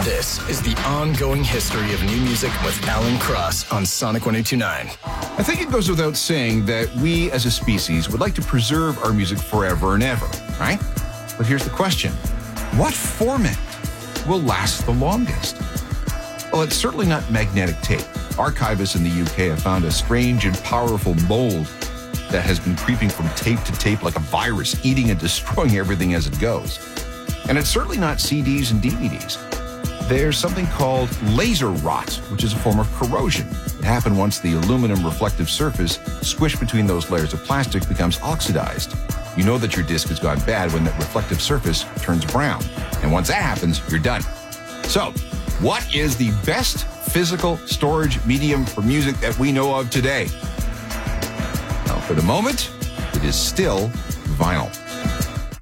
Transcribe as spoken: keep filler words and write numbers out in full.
This is the ongoing history of new music with Alan Cross on Sonic one oh two point nine. I think it goes without saying that we as a species would like to preserve our music forever and ever, right? But here's the question. What format will last the longest? Well, it's certainly not magnetic tape. Archivists in the U K have found a strange and powerful mold that has been creeping from tape to tape like a virus, eating and destroying everything as it goes. And it's certainly not C Ds and D V Ds. There's something called laser rot, which is a form of corrosion. It happened once the aluminum reflective surface squished between those layers of plastic becomes oxidized. You know that your disc has gone bad when that reflective surface turns brown. And once that happens, you're done. So, what is the best physical storage medium for music that we know of today? Well, for the moment, it is still vinyl.